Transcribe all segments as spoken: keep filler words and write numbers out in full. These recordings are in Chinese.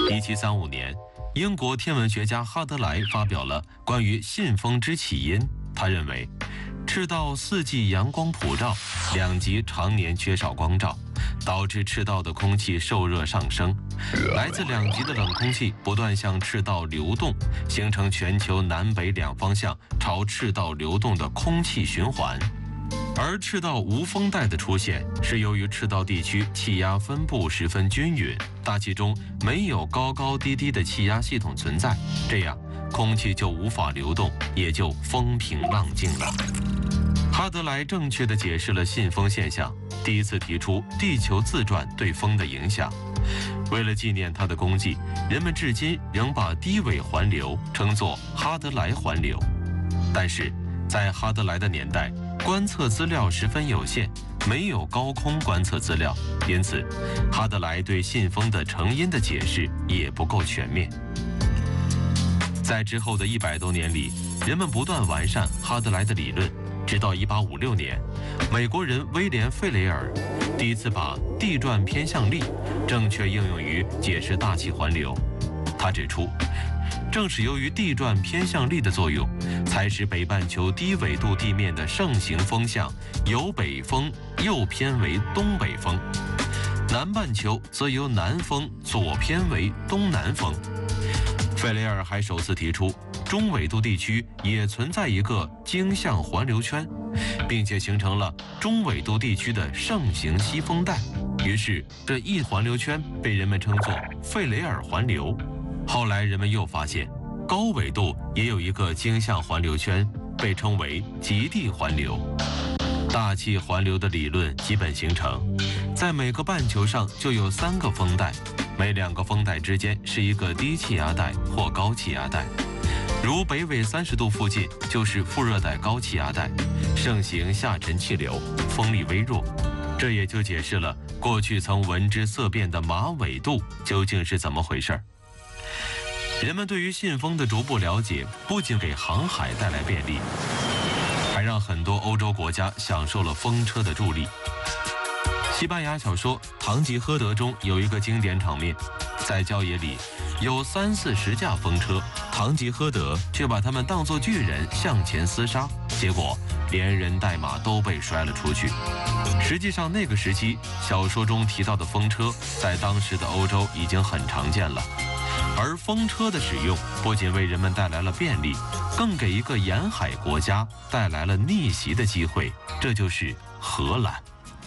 一七三五年，英国天文学家哈德莱发表了关于信风之起因。他认为，赤道四季阳光普照，两极常年缺少光照，导致赤道的空气受热上升，来自两极的冷空气不断向赤道流动，形成全球南北两方向朝赤道流动的空气循环。而赤道无风带的出现，是由于赤道地区气压分布十分均匀，大气中没有高高低低的气压系统存在，这样空气就无法流动，也就风平浪静了。哈德莱正确地解释了信风现象，第一次提出地球自转对风的影响。为了纪念他的功绩，人们至今仍把低纬环流称作哈德莱环流。但是在哈德莱的年代，观测资料十分有限，没有高空观测资料，因此哈德莱对信风的成因的解释也不够全面。在之后的一百多年里，人们不断完善哈德莱的理论，直到一八五六年，美国人威廉·费雷尔第一次把地转偏向力正确应用于解释大气环流。他指出，正是由于地转偏向力的作用，才使北半球低纬度地面的盛行风向由北风右偏为东北风，南半球则由南风左偏为东南风。费雷尔还首次提出，中纬度地区也存在一个经向环流圈，并且形成了中纬度地区的盛行西风带。于是这一环流圈被人们称作费雷尔环流。后来人们又发现，高纬度也有一个经向环流圈，被称为极地环流。大气环流的理论基本形成，在每个半球上就有三个风带，每两个风带之间是一个低气压带或高气压带。如北纬三十度附近就是副热带高气压带，盛行下沉气流，风力微弱。这也就解释了过去曾闻之色变的马纬度究竟是怎么回事。人们对于信风的逐步了解，不仅给航海带来便利，还让很多欧洲国家享受了风车的助力。西班牙小说《堂吉诃德》中有一个经典场面，在郊野里有三四十架风车，堂吉诃德却把它们当作巨人向前厮杀，结果连人带马都被摔了出去。实际上那个时期小说中提到的风车在当时的欧洲已经很常见了，而风车的使用不仅为人们带来了便利，更给一个沿海国家带来了逆袭的机会，这就是荷兰。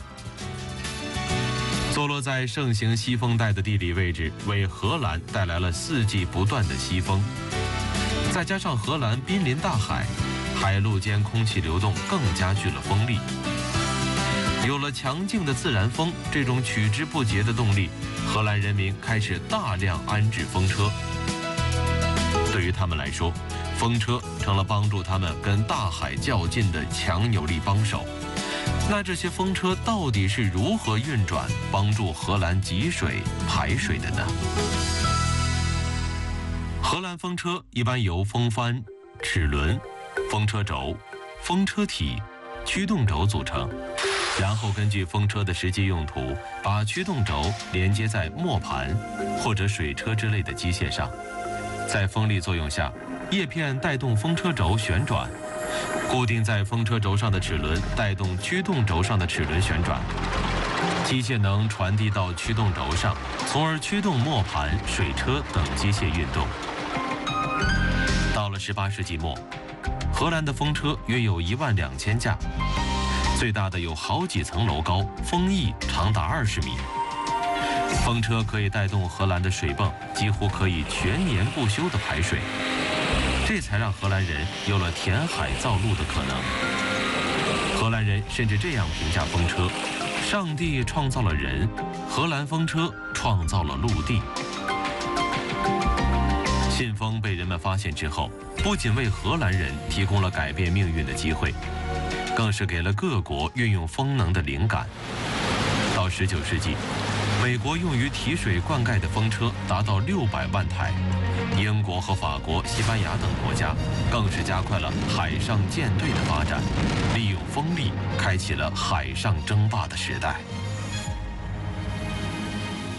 坐落在盛行西风带的地理位置，为荷兰带来了四季不断的西风。再加上荷兰濒临大海，海陆间空气流动更加剧了风力。有了强劲的自然风这种取之不竭的动力，荷兰人民开始大量安置风车。对于他们来说，风车成了帮助他们跟大海较劲的强有力帮手。那这些风车到底是如何运转，帮助荷兰集水排水的呢？荷兰风车一般由风帆、齿轮、风车轴、风车体、驱动轴组成，然后根据风车的实际用途，把驱动轴连接在磨盘或者水车之类的机械上。在风力作用下，叶片带动风车轴旋转，固定在风车轴上的齿轮带动驱动轴上的齿轮旋转，机械能传递到驱动轴上，从而驱动磨盘、水车等机械运动。到了十八世纪末，荷兰的风车约有一万两千架，最大的有好几层楼高，风翼长达二十米。风车可以带动荷兰的水泵，几乎可以全年不休地排水，这才让荷兰人有了填海造陆的可能。荷兰人甚至这样评价风车：上帝创造了人，荷兰风车创造了陆地。信风被人们发现之后，不仅为荷兰人提供了改变命运的机会，更是给了各国运用风能的灵感。到十九世纪，美国用于提水灌溉的风车达到六百万台，英国和法国、西班牙等国家更是加快了海上舰队的发展，利用风力开启了海上争霸的时代。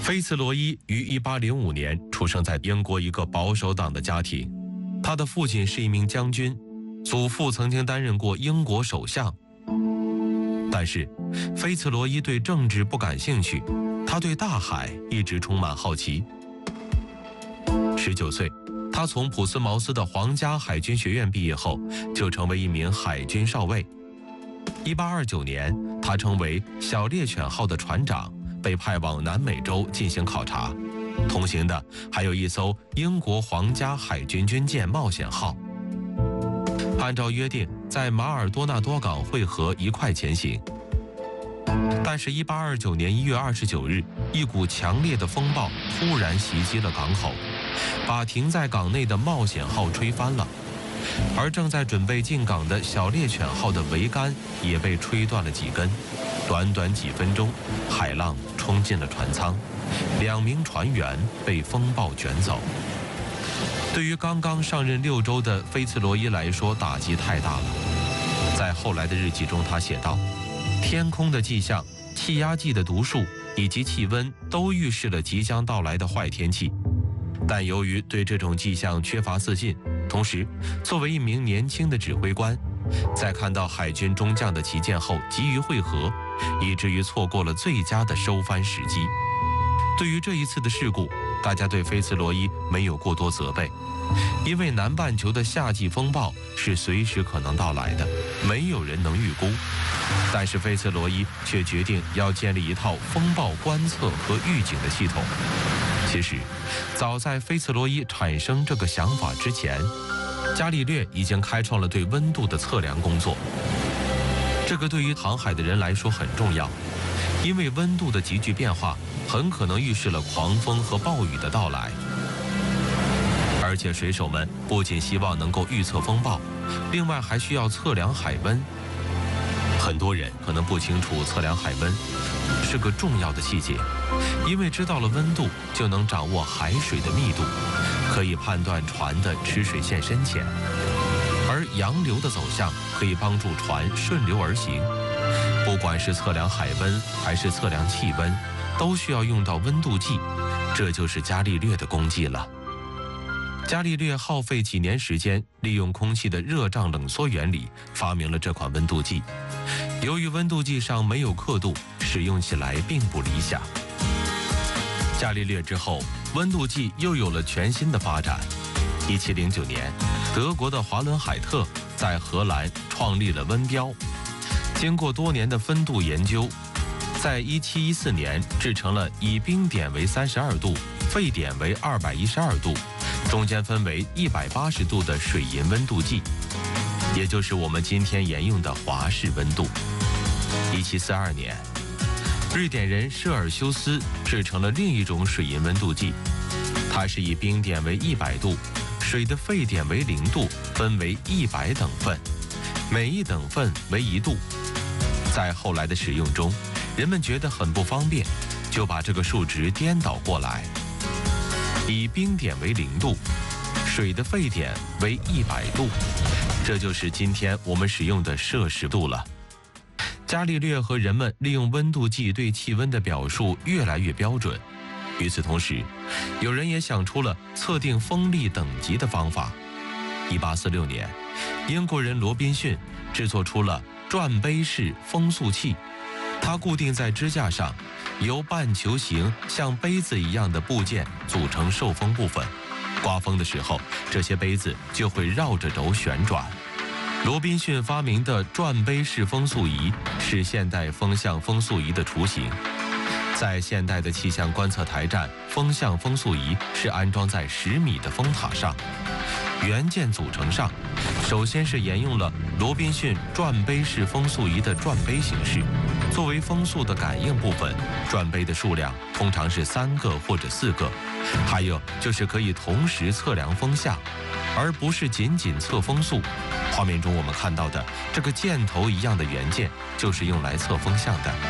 菲茨罗伊于一八零五年出生在英国一个保守党的家庭，他的父亲是一名将军，祖父曾经担任过英国首相。但是，菲茨罗伊对政治不感兴趣，他对大海一直充满好奇。十九岁，他从普斯茅斯的皇家海军学院毕业后，就成为一名海军少尉。一八二九年，他成为小猎犬号的船长，被派往南美洲进行考察，同行的还有一艘英国皇家海军军舰冒险号。按照约定，在马尔多纳多港汇合，一块前行。但是，一八二九年一月二十九日，一股强烈的风暴突然袭击了港口，把停在港内的冒险号吹翻了，而正在准备进港的小猎犬号的桅杆也被吹断了几根。短短几分钟，海浪冲进了船舱，两名船员被风暴卷走。对于刚刚上任六周的菲茨罗伊来说，打击太大了。在后来的日记中，他写道：天空的迹象、气压计的读数以及气温都预示了即将到来的坏天气。但由于对这种迹象缺乏自信，同时作为一名年轻的指挥官，在看到海军中将的旗舰后急于会合，以至于错过了最佳的收帆时机。对于这一次的事故，大家对菲茨罗伊没有过多责备，因为南半球的夏季风暴是随时可能到来的，没有人能预估。但是菲茨罗伊却决定要建立一套风暴观测和预警的系统。其实，早在菲茨罗伊产生这个想法之前，伽利略已经开创了对温度的测量工作。这个对于航海的人来说很重要，因为温度的急剧变化很可能预示了狂风和暴雨的到来。而且水手们不仅希望能够预测风暴，另外还需要测量海温。很多人可能不清楚测量海温是个重要的细节，因为知道了温度就能掌握海水的密度，可以判断船的吃水线深浅，而洋流的走向可以帮助船顺流而行。不管是测量海温还是测量气温，都需要用到温度计，这就是伽利略的功绩了。伽利略耗费几年时间，利用空气的热胀冷缩原理发明了这款温度计。由于温度计上没有刻度，使用起来并不理想。伽利略之后，温度计又有了全新的发展。一七零九年，德国的华伦海特在荷兰创立了温标。经过多年的分度研究，在一七一四年制成了以冰点为三十二度，沸点为二百一十二度，中间分为一百八十度的水银温度计，也就是我们今天沿用的华氏温度。一七四二年，瑞典人舍尔修斯制成了另一种水银温度计，它是以冰点为一百度，水的沸点为零度，分为一百等份，每一等份为一度。在后来的使用中，人们觉得很不方便，就把这个数值颠倒过来，以冰点为零度，水的沸点为一百度，这就是今天我们使用的摄氏度了。伽利略和人们利用温度计对气温的表述越来越标准。与此同时，有人也想出了测定风力等级的方法。一八四六年，英国人罗宾逊制作出了转杯式风速器，它固定在支架上，由半球形像杯子一样的部件组成受风部分。刮风的时候，这些杯子就会绕着轴旋转。罗宾逊发明的转杯式风速仪是现代风向风速仪的雏形。在现代的气象观测台站，风向风速仪是安装在十米的风塔上。元件组成上，首先是沿用了罗宾逊转杯式风速仪的转杯形式。作为风速的感应部分，转杯的数量通常是三个或者四个。还有就是可以同时测量风向，而不是仅仅测风速。画面中我们看到的这个箭头一样的元件，就是用来测风向的。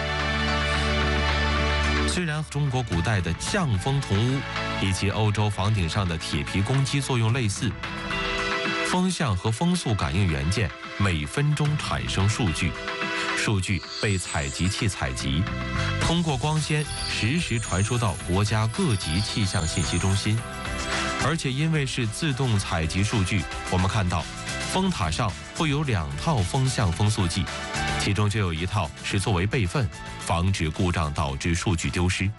虽然中国古代的象风铜屋以及欧洲房顶上的铁皮公鸡作用类似，风向和风速感应元件每分钟产生数据， 数据被采集器采集，通过光纤实时传输到国家各级气象信息中心。而且因为是自动采集数据，我们看到风塔上会有两套风向风速计，其中就有一套是作为备份，防止故障导致数据丢失。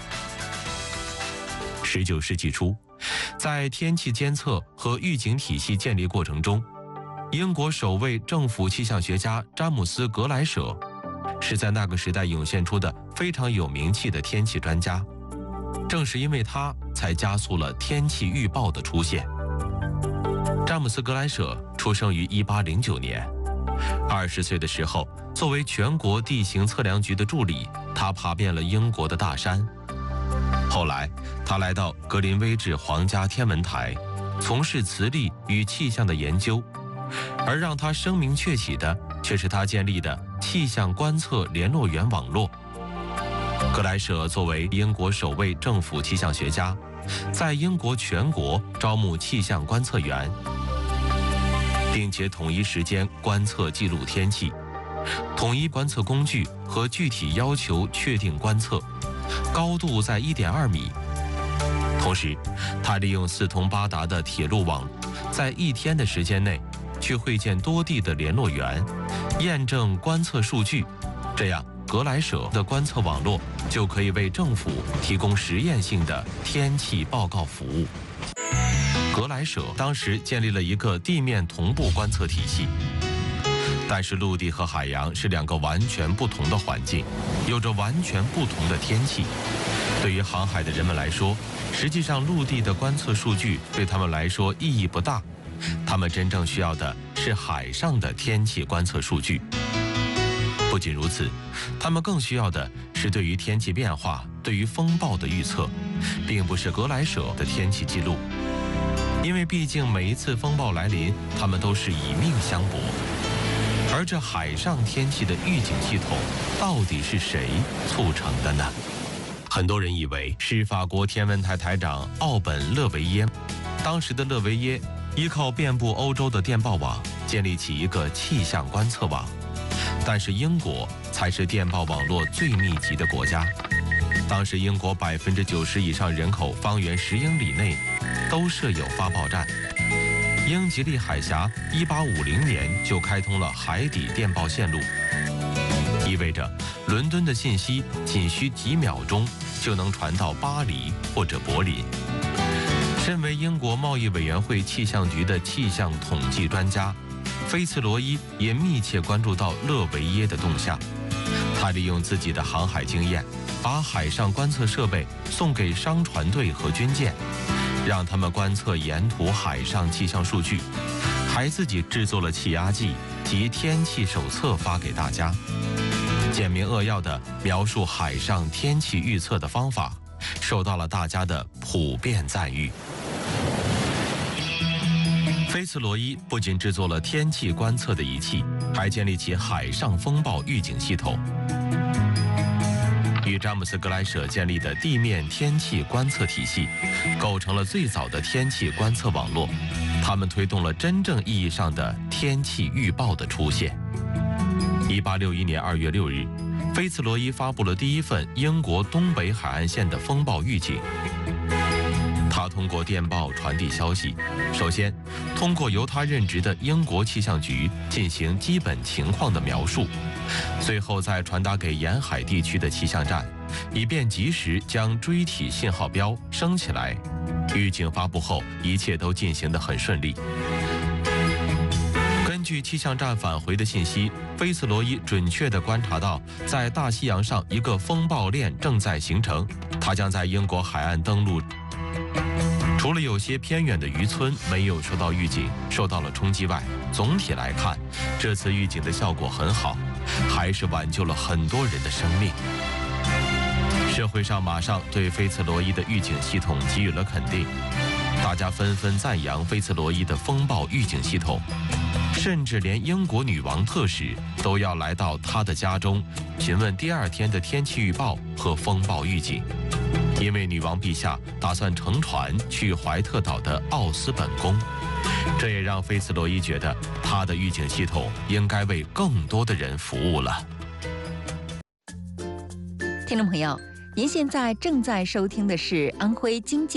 十九世纪初，在天气监测和预警体系建立过程中，英国首位政府气象学家詹姆斯·格莱舍是在那个时代涌现出的非常有名气的天气专家。正是因为他，才加速了天气预报的出现。詹姆斯·格莱舍出生于一八零九年，二十岁的时候，作为全国地形测量局的助理，他爬遍了英国的大山。后来，他来到格林威治皇家天文台，从事磁力与气象的研究。而让他声名鹊起的，却是他建立的气象观测联络员网络。格莱舍作为英国首位政府气象学家，在英国全国招募气象观测员，并且统一时间观测记录天气，统一观测工具和具体要求确定观测，高度在 一点二米。同时，他利用四通八达的铁路网，在一天的时间内去会见多地的联络员，验证观测数据，这样格莱舍的观测网络就可以为政府提供实验性的天气报告服务。格莱舍当时建立了一个地面同步观测体系，但是陆地和海洋是两个完全不同的环境，有着完全不同的天气。对于航海的人们来说，实际上陆地的观测数据对他们来说意义不大，他们真正需要的是海上的天气观测数据。不仅如此，他们更需要的是对于天气变化、对于风暴的预测，并不是格莱舍的天气记录。因为毕竟每一次风暴来临，他们都是以命相搏。而这海上天气的预警系统，到底是谁促成的呢？很多人以为是法国天文台台长奥本·勒维耶。当时的勒维耶依靠遍布欧洲的电报网，建立起一个气象观测网。但是英国才是电报网络最密集的国家。当时英国百分之九十以上人口方圆十英里内都设有发报站。英吉利海峡一八五零年就开通了海底电报线路，意味着伦敦的信息仅需几秒钟就能传到巴黎或者柏林。身为英国贸易委员会气象局的气象统计专家，菲茨罗伊也密切关注到勒维耶的动向。他利用自己的航海经验，把海上观测设备送给商船队和军舰，让他们观测沿途海上气象数据，还自己制作了气压计及天气手册发给大家，简明扼要地描述海上天气预测的方法，受到了大家的普遍赞誉。菲茨罗伊不仅制作了天气观测的仪器，还建立起海上风暴预警系统。与詹姆斯·格莱舍建立的地面天气观测体系，构成了最早的天气观测网络。他们推动了真正意义上的天气预报的出现。一八六一年二月六日，菲茨罗伊发布了第一份英国东北海岸线的风暴预警。他通过电报传递消息，首先通过由他任职的英国气象局进行基本情况的描述，最后再传达给沿海地区的气象站，以便及时将锥体信号标升起来。预警发布后，一切都进行得很顺利。根据气象站返回的信息，菲茨罗伊准确地观察到，在大西洋上一个风暴链正在形成，它将在英国海岸登陆。除了有些偏远的渔村没有受到预警，受到了冲击外，总体来看，这次预警的效果很好，还是挽救了很多人的生命。社会上马上对菲茨罗伊的预警系统给予了肯定，大家纷纷赞扬菲茨罗伊的风暴预警系统，甚至连英国女王特使都要来到他的家中，询问第二天的天气预报和风暴预警。 因为女王陛下打算乘船去怀特岛的奥斯本宫，这也让菲茨罗伊觉得他的预警系统应该为更多的人服务了。 听众朋友，您现在正在收听的是安徽经济